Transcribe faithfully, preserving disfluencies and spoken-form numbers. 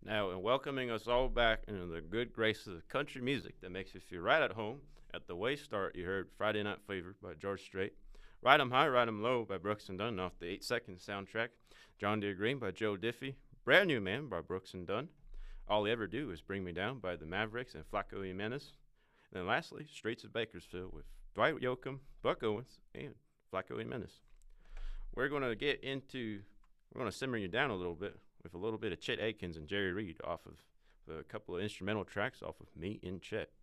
Now, in welcoming us all back into the good graces of country music that makes you feel right at home, at the way start, you heard Friday Night Fever by George Strait, Ride 'em High, Ride 'em Low by Brooks and Dunn off the eight second soundtrack, John Deere Green by Joe Diffie, Brand New Man by Brooks and Dunn, All They Ever Do Is Bring Me Down by the Mavericks and Flacco Jimenez, and then lastly, Streets of Bakersfield with Dwight Yoakam, Buck Owens, and Flacco Jimenez. We're going to get into, we're going to simmer you down a little bit with a little bit of Chet Atkins and Jerry Reed off of a couple of instrumental tracks off of Me and Chet.